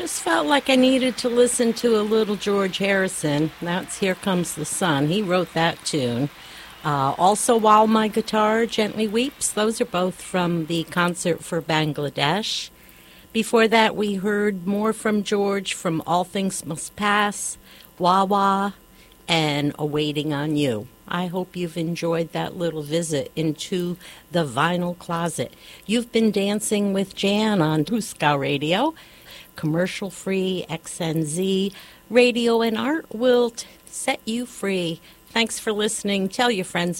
Just felt like I needed to listen to a little George Harrison. That's Here Comes the Sun. He wrote that tune. Also, While My Guitar Gently Weeps. Those are both from the concert for Bangladesh. Before that, we heard more from George from All Things Must Pass, Wah Wah, and A Waiting on You. I hope you've enjoyed that little visit into the vinyl closet. You've been dancing with Jan on Huskow Radio. Commercial-free XNZ radio and art will set you free. Thanks for listening. Tell your friends